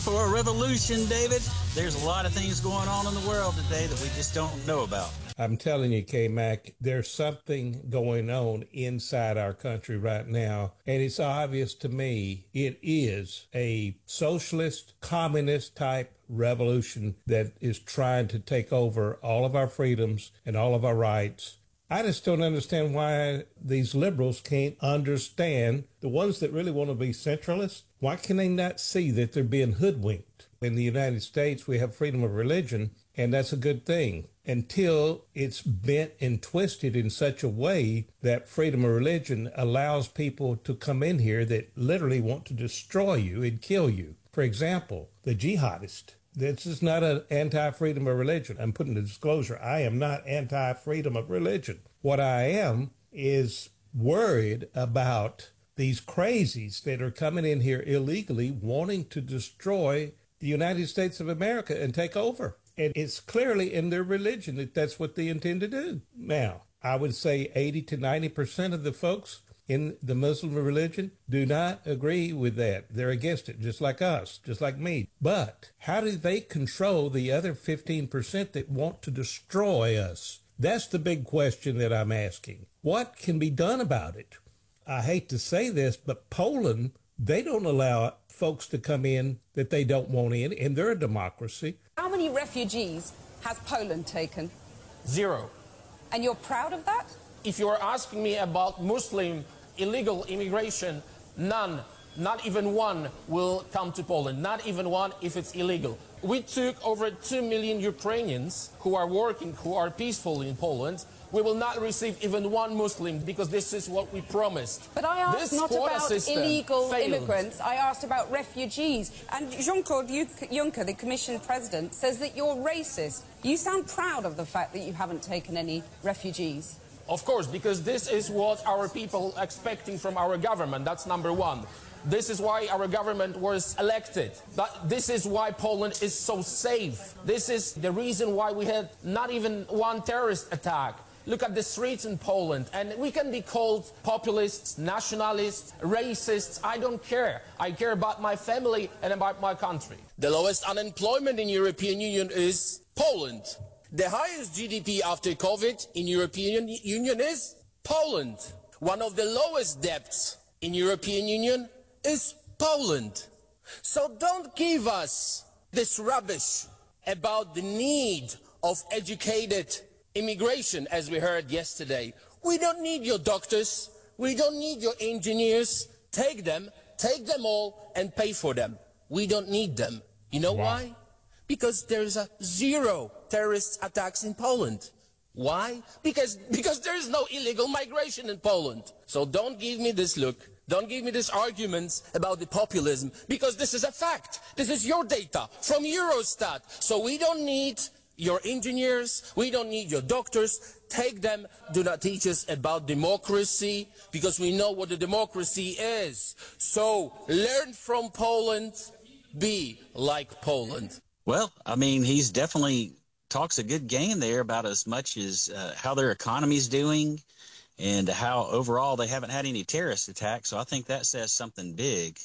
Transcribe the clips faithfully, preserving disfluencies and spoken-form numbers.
for a revolution, David. There's a lot of things going on in the world today that we just don't know about. I'm telling you, K-Mac, there's something going on inside our country right now, and it's obvious to me it is a socialist, communist type revolution that is trying to take over all of our freedoms and all of our rights. I just don't understand why these liberals can't understand, the ones that really want to be centralists, why can they not see that they're being hoodwinked? In the United States, we have freedom of religion, and that's a good thing, until it's bent and twisted in such a way that freedom of religion allows people to come in here that literally want to destroy you and kill you. For example, the jihadist. This is not an anti-freedom of religion. I'm putting the disclosure. I am not anti-freedom of religion. What I am is worried about these crazies that are coming in here illegally wanting to destroy the United States of America and take over. And it's clearly in their religion that that's what they intend to do. Now, I would say eighty to ninety percent of the folks in the Muslim religion do not agree with that. They're against it, just like us, just like me. But how do they control the other fifteen percent that want to destroy us? That's the big question that I'm asking. What can be done about it? I hate to say this, but Poland, they don't allow folks to come in that they don't want in, and they're a democracy. How many refugees has Poland taken? Zero. And you're proud of that? If you're asking me about Muslim illegal immigration, none, not even one will come to Poland, not even one if it's illegal. We took over two million Ukrainians who are working, who are peaceful in Poland. We will not receive even one Muslim because this is what we promised. But I asked this not about illegal failed. immigrants, I asked about refugees. And Jean-Claude Juncker, the Commission President, says that you're racist. You sound proud of the fact that you haven't taken any refugees. Of course, because this is what our people are expecting from our government. That's number one. This is why our government was elected. But this is why Poland is so safe. This is the reason why we had not even one terrorist attack. Look at the streets in Poland, and we can be called populists, nationalists, racists. I don't care. I care about my family and about my country. The lowest unemployment in European Union is Poland. The highest G D P after COVID in European Union is Poland. One of the lowest debts in European Union is Poland. So don't give us this rubbish about the need of educated immigration, as we heard yesterday. We don't need your doctors. We don't need your engineers. Take them, take them all and pay for them. We don't need them. You know wow. why? Because there's a zero terrorist attacks in Poland. Why? Because, because there's no illegal migration in Poland. So don't give me this look. Don't give me these arguments about the populism, because this is a fact. This is your data from Eurostat. So we don't need your engineers, we don't need your doctors. Take them. Do not teach us about democracy, because we know what the democracy is. So learn from Poland, be like Poland. Well, I mean, he's definitely talks a good game there about as much as uh, how their economy's doing and how overall they haven't had any terrorist attacks. So I think that says something big.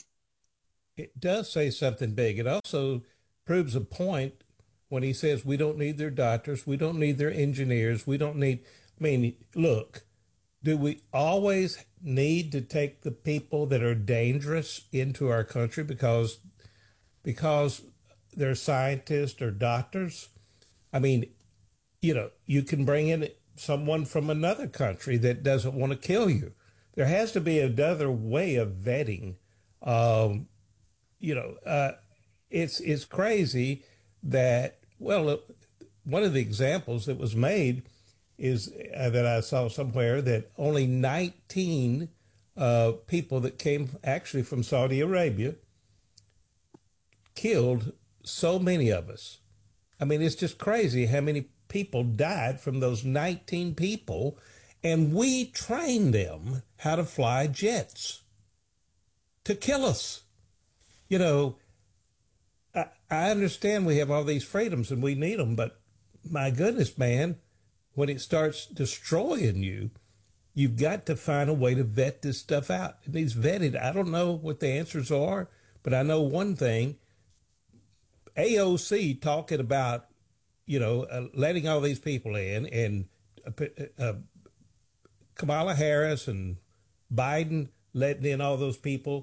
It does say something big. It also proves a point when he says we don't need their doctors, we don't need their engineers, we don't need, I mean, look, do we always need to take the people that are dangerous into our country because, because they're scientists or doctors? I mean, you know, you can bring in someone from another country that doesn't want to kill you. There has to be another way of vetting. Um, you know, uh, it's it's crazy that, well, one of the examples that was made is uh, that I saw somewhere that only nineteen uh, people that came actually from Saudi Arabia killed so many of us. I mean, it's just crazy how many people died from those nineteen people, and we trained them how to fly jets to kill us. You know, I, I understand we have all these freedoms and we need them, but my goodness, man, when it starts destroying you, you've got to find a way to vet this stuff out. It needs vetted. I don't know what the answers are, but I know one thing. A O C talking about, you know, uh, letting all these people in, and uh, uh, Kamala Harris and Biden letting in all those people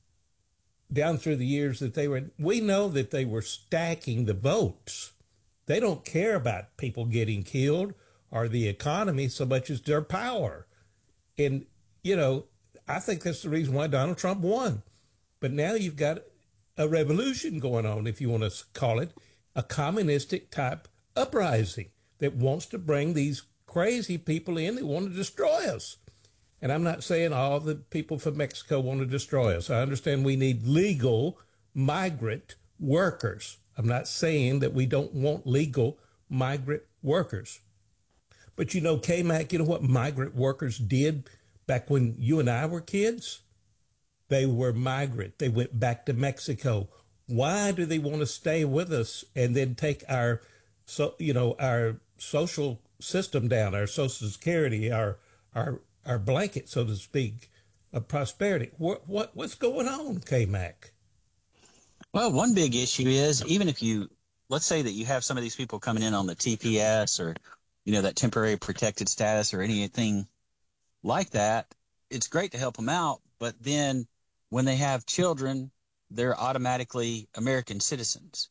down through the years that they were, we know that they were stacking the votes. They don't care about people getting killed or the economy so much as their power. And, you know, I think that's the reason why Donald Trump won. But now you've got a revolution going on, if you want to call it, a communistic type uprising that wants to bring these crazy people in that want to destroy us. And I'm not saying all the people from Mexico want to destroy us. I understand we need legal migrant workers. I'm not saying that we don't want legal migrant workers. But you know, K-Mac, you know what migrant workers did back when you and I were kids? They were migrant. They went back to Mexico. Why do they want to stay with us and then take our, so you know, our social system down, our Social Security, our our our blanket, so to speak, of prosperity? What what what's going on, K-Mac? Well, one big issue is, even if you, let's say that you have some of these people coming in on the T P S or, you know, that temporary protected status or anything like that, it's great to help them out. But then when they have children, they're automatically American citizens.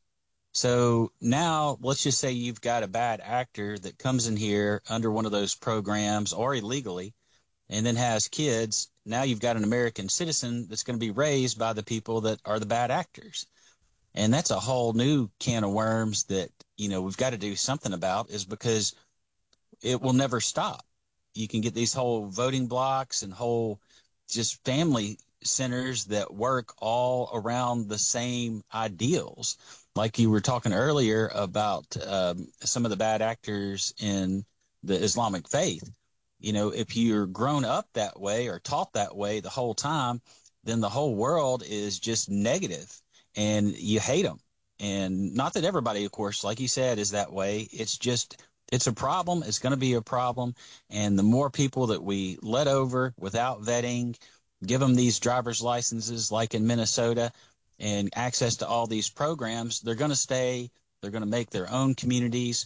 So now let's just say you've got a bad actor that comes in here under one of those programs or illegally and then has kids. Now you've got an American citizen that's going to be raised by the people that are the bad actors. And that's a whole new can of worms that, you know, we've got to do something about, is because it will never stop. You can get these whole voting blocks and whole just family centers that work all around the same ideals. Like you were talking earlier about um, some of the bad actors in the Islamic faith. You know, if you're grown up that way or taught that way the whole time, then the whole world is just negative and you hate them. And not that everybody, of course, like you said, is that way. It's just, it's a problem. It's going to be a problem. And the more people that we let over without vetting, give them these driver's licenses like in Minnesota and access to all these programs, they're going to stay. They're going to make their own communities.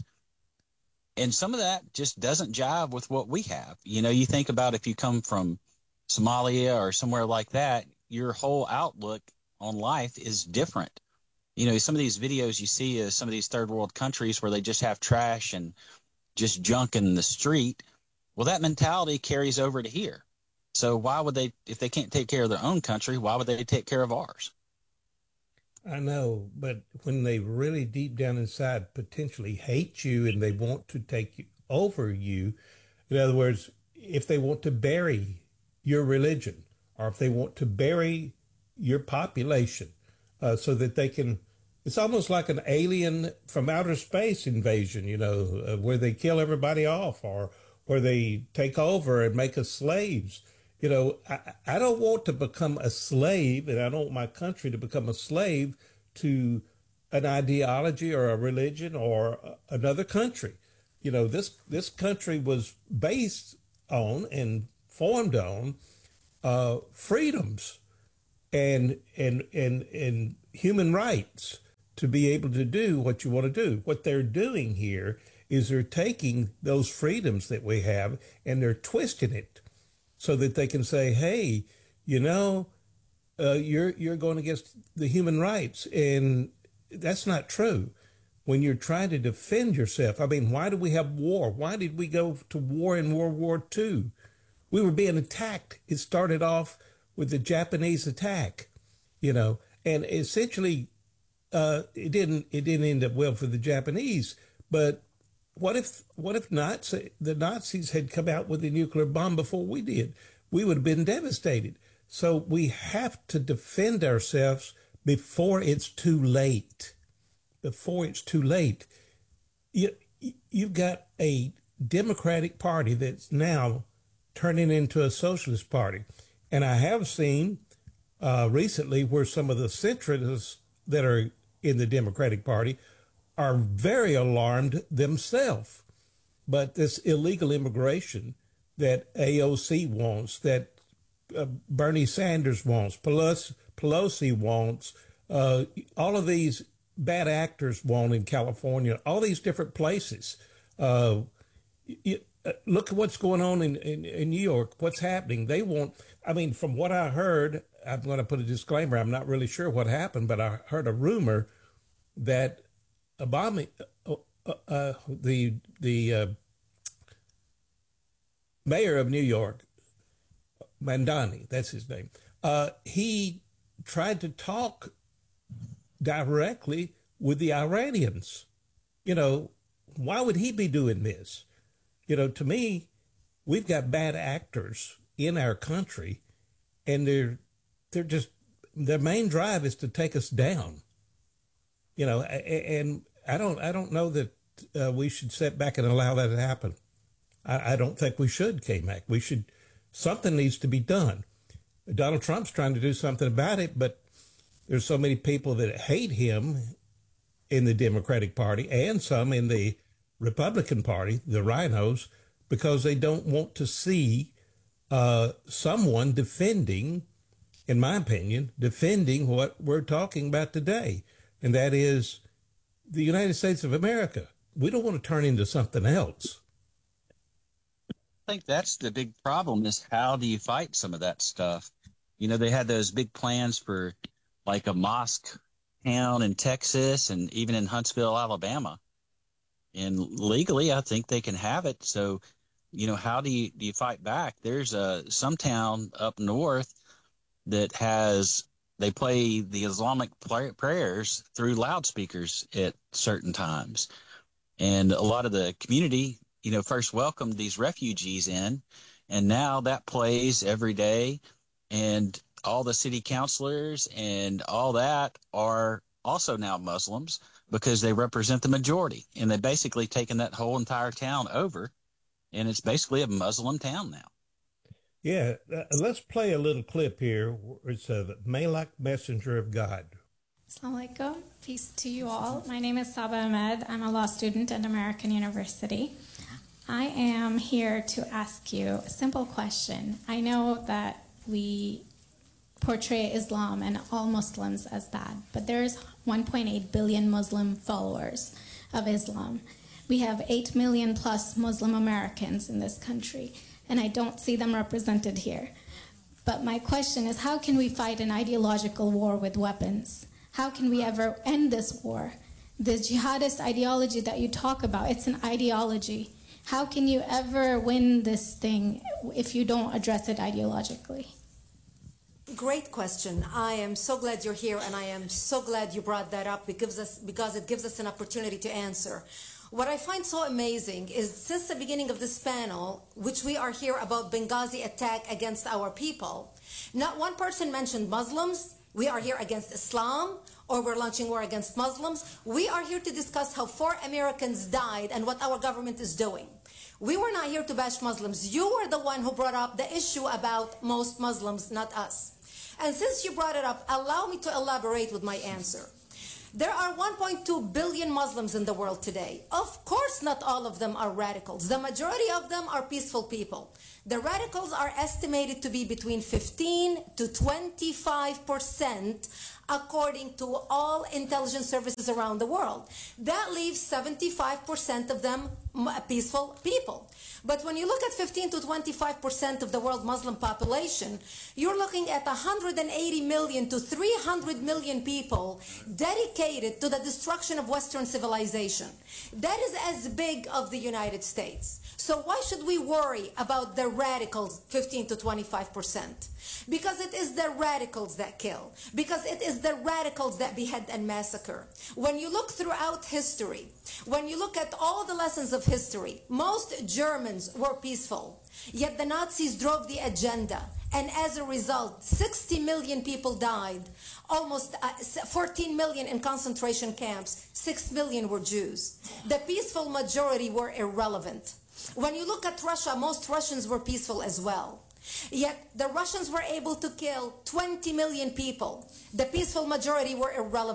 And some of that just doesn't jive with what we have. You know, you think about if you come from Somalia or somewhere like that, your whole outlook on life is different. You know, some of these videos you see of some of these third world countries where they just have trash and just junk in the street. Well, that mentality carries over to here. So why would they, if they can't take care of their own country, why would they take care of ours? I know, but when they really deep down inside potentially hate you and they want to take you, over you, in other words, if they want to bury your religion or if they want to bury your population uh, so that they can, it's almost like an alien from outer space invasion, you know, uh, where they kill everybody off or where they take over and make us slaves. You know, I, I don't want to become a slave, and I don't want my country to become a slave to an ideology or a religion or another country. You know, this this country was based on and formed on uh, freedoms and and and and human rights to be able to do what you want to do. What they're doing here is they're taking those freedoms that we have and they're twisting it so that they can say, hey, you know, uh, you're you're going against the human rights. And that's not true. When you're trying to defend yourself, I mean, why do we have war? Why did we go to war in World War Two? We were being attacked. It started off with the Japanese attack, you know, and essentially uh, it didn't it didn't end up well for the Japanese. But what if what if Nazi, the Nazis had come out with a nuclear bomb before we did? We would have been devastated. So we have to defend ourselves before it's too late. Before it's too late. You, you've got a Democratic Party that's now turning into a socialist party. And I have seen uh, recently where some of the centrists that are in the Democratic Party are very alarmed themselves. But this illegal immigration that A O C wants, that uh, Bernie Sanders wants, Pelosi, Pelosi wants, uh, all of these bad actors want in California, all these different places. Uh, you, uh, look at what's going on in, in, in New York, what's happening. They want, I mean, from what I heard, I'm going to put a disclaimer, I'm not really sure what happened, but I heard a rumor that Obama, uh, uh, the, the uh, mayor of New York, Mandani, that's his name, uh, he tried to talk directly with the Iranians. You know, why would he be doing this? You know, to me, we've got bad actors in our country, and they're they're just, their main drive is to take us down. You know, and I don't I don't know that uh, we should sit back and allow that to happen. I, I don't think we should, K-Mac. We should, something needs to be done. Donald Trump's trying to do something about it, but there's so many people that hate him in the Democratic Party and some in the Republican Party, the rhinos, because they don't want to see uh, someone defending, in my opinion, defending what we're talking about today, and that is the United States of America. We don't want to turn into something else. I think that's the big problem, is how do you fight some of that stuff? You know, they had those big plans for like a mosque town in Texas and even in Huntsville, Alabama. And legally, I think they can have it. So, you know, how do you, do you fight back? There's a, some town up north that has, they play the Islamic prayers through loudspeakers at certain times. And a lot of the community, you know, first welcomed these refugees in, and now that plays every day. And all the city councilors and all that are also now Muslims because they represent the majority. And they've basically taken that whole entire town over, and it's basically a Muslim town now. Yeah, uh, let's play a little clip here. It's a Malak, Messenger of God. Assalamu alaikum. Peace to you all. My name is Saba Ahmed. I'm a law student at American University. I am here to ask you a simple question. I know that we portray Islam and all Muslims as bad, but there's one point eight billion Muslim followers of Islam. We have eight million plus Muslim Americans in this country, and I don't see them represented here. But my question is, how can we fight an ideological war with weapons? How can we ever end this war? The jihadist ideology that you talk about, it's an ideology. How can you ever win this thing if you don't address it ideologically? Great question. I am so glad you're here, and I am so glad you brought that up because, us, because it gives us an opportunity to answer. What I find so amazing is since the beginning of this panel, which we are here about Benghazi attack against our people, not one person mentioned Muslims. We are here against Islam, or we're launching war against Muslims. We are here to discuss how four Americans died and what our government is doing. We were not here to bash Muslims. You were the one who brought up the issue about most Muslims, not us. And since you brought it up, allow me to elaborate with my answer. There are one point two billion Muslims in the world today. Of course, not all of them are radicals. The majority of them are peaceful people. The radicals are estimated to be between fifteen to twenty-five percent according to all intelligence services around the world. That leaves seventy-five percent of them peaceful people. But when you look at fifteen to twenty-five percent of the world Muslim population, you're looking at one hundred eighty million to three hundred million people dedicated to the destruction of Western civilization. That is as big of the United States. So why should we worry about the radicals, fifteen to twenty-five percent? Because it is the radicals that kill. Because it is the radicals that behead and massacre. When you look throughout history, when you look at all the lessons of history, most Germans were peaceful. Yet the Nazis drove the agenda. And as a result, sixty million people died. Almost uh, fourteen million in concentration camps. six million were Jews. The peaceful majority were irrelevant. When you look at Russia, most Russians were peaceful as well. Yet the Russians were able to kill twenty million people. The peaceful majority were irrelevant.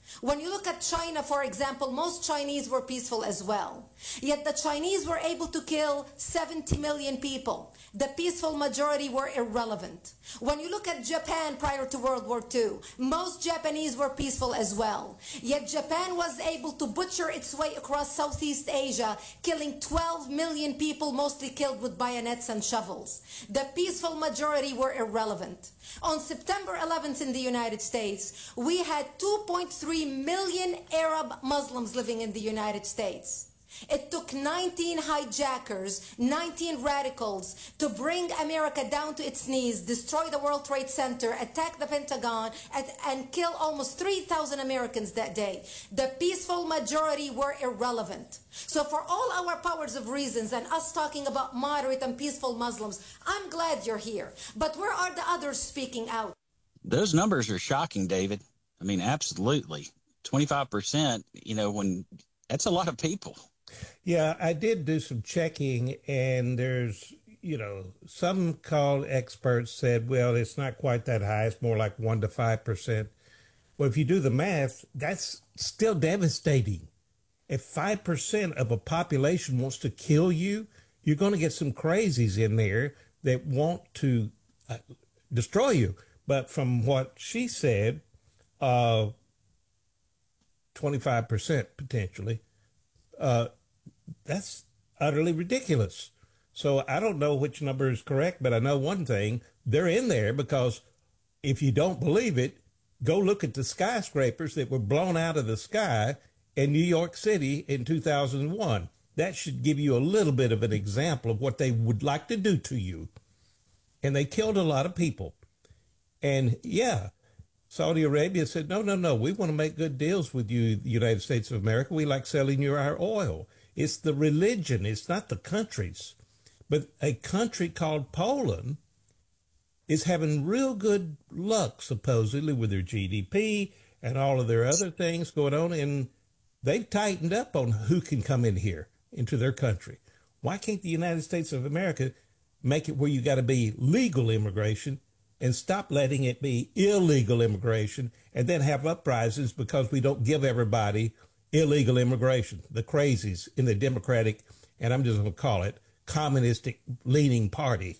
When you look at China, for example, most Chinese were peaceful as well. Yet the Chinese were able to kill seventy million people. The peaceful majority were irrelevant. When you look at Japan prior to World War Two, most Japanese were peaceful as well. Yet Japan was able to butcher its way across Southeast Asia, killing twelve million people, mostly killed with bayonets and shovels. The peaceful majority were irrelevant. On September eleventh in the United States, we had two point three million Arab Muslims living in the United States. It took nineteen hijackers, nineteen radicals to bring America down to its knees, destroy the World Trade Center, attack the Pentagon, and, and kill almost three thousand Americans that day. The peaceful majority were irrelevant. So for all our powers of reasons and us talking about moderate and peaceful Muslims, I'm glad you're here. But where are the others speaking out? Those numbers are shocking, David. I mean, absolutely. twenty-five percent, you know, when that's a lot of people. Yeah, I did do some checking, and there's, you know, some called experts said, well, it's not quite that high. It's more like one to five percent. Well, if you do the math, that's still devastating. If five percent of a population wants to kill you, you're going to get some crazies in there that want to uh, destroy you. But from what she said, uh, twenty-five percent potentially, uh, that's utterly ridiculous. So I don't know which number is correct, but I know one thing, they're in there because if you don't believe it, go look at the skyscrapers that were blown out of the sky in New York City in two thousand one. That should give you a little bit of an example of what they would like to do to you. And they killed a lot of people. And yeah, Saudi Arabia said, no, no, no, we want to make good deals with you, the United States of America. We like selling you our oil. It's the religion. It's not the countries. But a country called Poland is having real good luck, supposedly, with their G D P and all of their other things going on. And they've tightened up on who can come in here into their country. Why can't the United States of America make it where you got to be legal immigration and stop letting it be illegal immigration and then have uprisings because we don't give everybody illegal immigration, the crazies in the Democratic, and I'm just going to call it, communistic leaning party.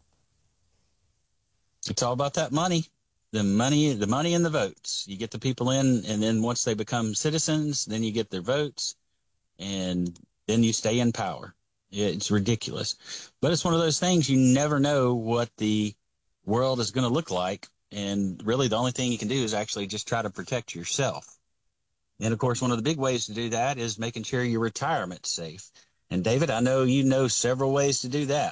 It's all about that money, the money, the money and the votes. You get the people in, and then once they become citizens, then you get their votes, and then you stay in power. It's ridiculous. But it's one of those things, you never know what the world is going to look like. And really the only thing you can do is actually just try to protect yourself. And of course, one of the big ways to do that is making sure your retirement's safe. And David, I know you know several ways to do that.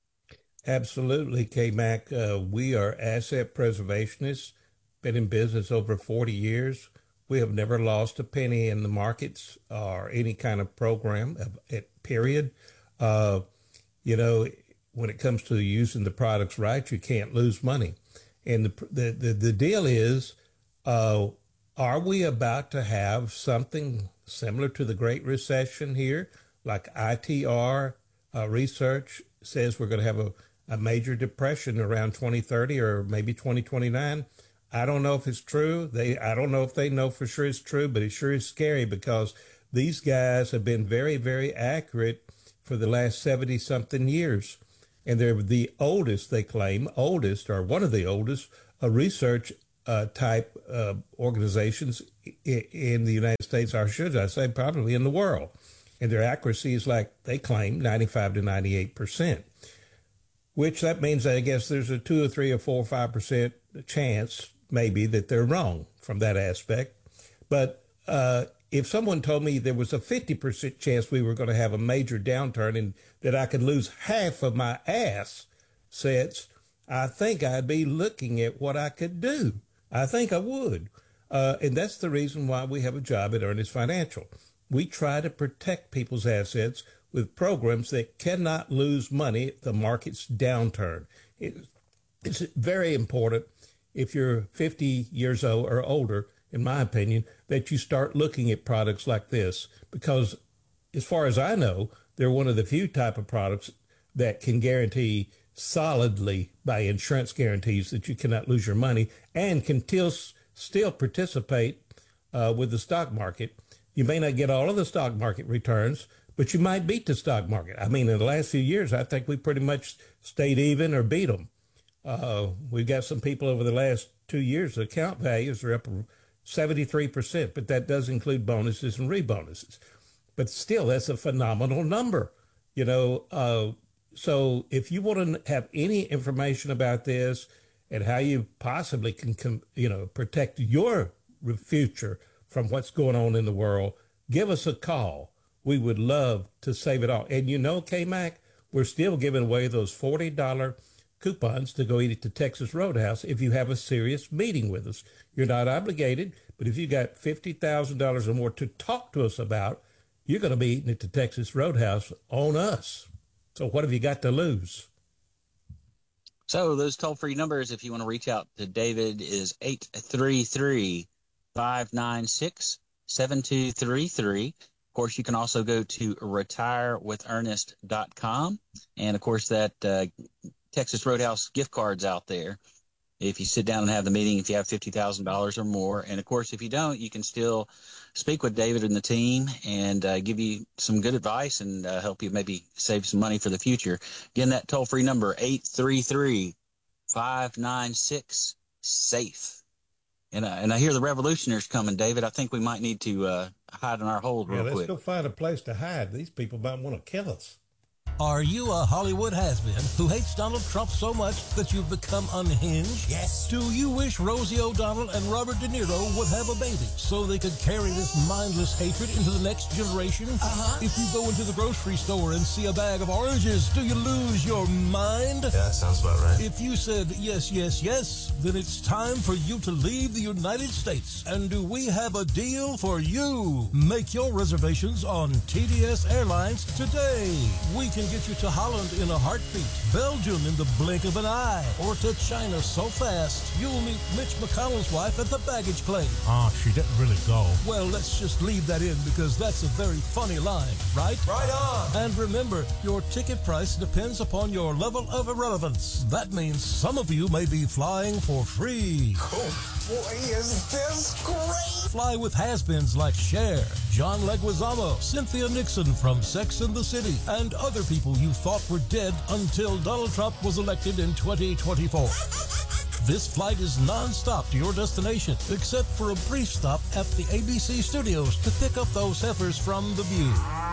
Absolutely, K-Mac. Uh, we are asset preservationists, been in business over forty years. We have never lost a penny in the markets or any kind of program, period. Uh, you know, when it comes to using the products right, you can't lose money. And the the the, the deal is, uh, are we about to have something similar to the Great Recession here? Like I T R uh, research says we're going to have a, a major depression around twenty thirty or maybe twenty twenty-nine. I don't know if it's true. They I don't know if they know for sure it's true, but it sure is scary because these guys have been very, very accurate for the last seventy-something years. And they're the oldest, they claim, oldest, or one of the oldest uh, research uh, type uh, organizations in, in the United States, or should I say probably in the world. And their accuracy is like, they claim, ninety-five to ninety-eight percent, which that means, I guess, there's a two or three or four or five percent chance, maybe, that they're wrong from that aspect. But uh, if someone told me there was a fifty percent chance we were going to have a major downturn and that I could lose half of my assets, I think I'd be looking at what I could do. I think I would. Uh, and that's the reason why we have a job at Earnest Financial. We try to protect people's assets with programs that cannot lose money if the market's downturn. It, it's very important if you're fifty years old or older, in my opinion, that you start looking at products like this, because as far as I know, they're one of the few type of products that can guarantee solidly by insurance guarantees that you cannot lose your money and can still, still participate uh, with the stock market. You may not get all of the stock market returns, but you might beat the stock market. I mean, in the last few years, I think we pretty much stayed even or beat them. Uh, we've got some people over the last two years, the account values are up seventy-three percent, but that does include bonuses and rebonuses. But still, that's a phenomenal number, you know. Uh, so if you want to have any information about this and how you possibly can, you know, protect your future from what's going on in the world, give us a call. We would love to save it all. And you know, K-Mac, we're still giving away those forty dollars coupons to go eat at the Texas Roadhouse if you have a serious meeting with us. You're not obligated, but if you got fifty thousand dollars or more to talk to us about, you're going to be eating at the Texas Roadhouse on us. So what have you got to lose? So those toll-free numbers, if you want to reach out to David, is eight three three, five nine six, seven two three three. Of course, you can also go to retire with ernest dot com. And, of course, that uh, Texas Roadhouse gift card's out there if you sit down and have the meeting, if you have fifty thousand dollars or more. And, of course, if you don't, you can still speak with David and the team and uh, give you some good advice and uh, help you maybe save some money for the future. Again, that toll-free number, eight three three, five nine six, SAFE. And, uh, and I hear the revolutionaries coming, David. I think we might need to uh, hide in our hold real yeah, let's quick. Let's go find a place to hide. These people might want to kill us. Are you a Hollywood has-been who hates Donald Trump so much that you've become unhinged? Yes. Do you wish Rosie O'Donnell and Robert De Niro would have a baby so they could carry this mindless hatred into the next generation? Uh-huh. If you go into the grocery store and see a bag of oranges, do you lose your mind? Yeah, that sounds about right. If you said yes, yes, yes, then it's time for you to leave the United States. And do we have a deal for you? Make your reservations on T D S Airlines today. We can get you to Holland in a heartbeat, Belgium in the blink of an eye, or to China so fast you'll meet Mitch McConnell's wife at the baggage claim. Ah, she didn't really go. Well, let's just leave that in because that's a very funny line, right? Right on. And remember, your ticket price depends upon your level of irrelevance. That means some of you may be flying for free. Oh, boy, is this great. Fly with has-beens like Cher, John Leguizamo, Cynthia Nixon from Sex and the City, and other people you thought were dead until Donald Trump was elected in twenty twenty-four. This flight is non-stop to your destination, except for a brief stop at the A B C studios to pick up those heifers from The View.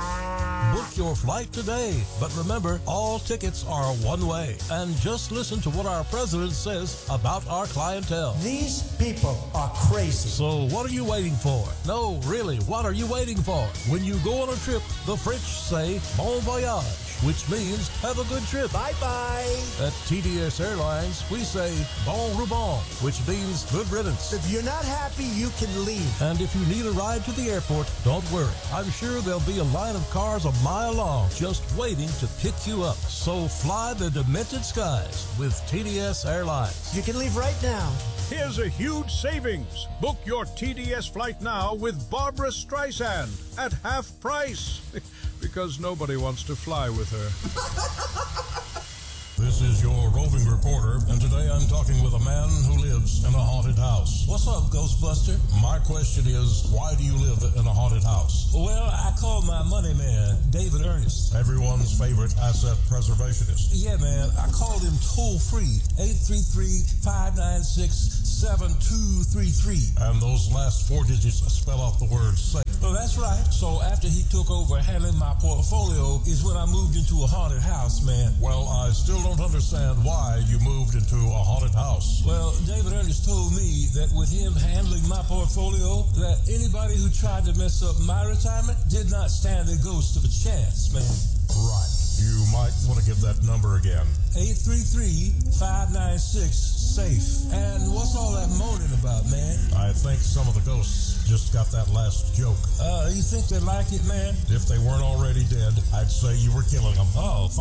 Book your flight today, but remember, all tickets are one way. And just listen to what our president says about our clientele. These people are crazy. So what are you waiting for? No, really, what are you waiting for? When you go on a trip, the French say bon voyage, which means have a good trip. Bye-bye. At T D S Airlines, we say bon rouban, which means good riddance. If you're not happy, you can leave. And if you need a ride to the airport, don't worry. I'm sure there'll be a line of cars a mile long just waiting to pick you up. So fly the demented skies with T D S Airlines. You can leave right now. Here's a huge savings. Book your T D S flight now with Barbara Streisand at half price. Because nobody wants to fly with her. This is your roving reporter, and today I'm talking with a man who lives in a haunted house. What's up, Ghostbuster? My question is, why do you live in a haunted house? Well, I call my money man, David Ernest. Everyone's favorite asset preservationist. Yeah, man, I called him toll-free, eight three three, five nine six, seven two three three. And those last four digits spell out the word safe. Well, that's right. So after he took over handling my portfolio is when I moved into a haunted house, man. Well, I still don't understand why you moved into a haunted house. Well, David Ernest told me that with him handling my portfolio, that anybody who tried to mess up my retirement did not stand a ghost of a chance, man. Right. You might want to give that number again. eight three three, five nine six, SAFE. And what's all that moaning about, man? I think some of the ghosts just got that last joke. Uh, you think they like it, man? If they weren't already dead, I'd say you were killing them. Oh,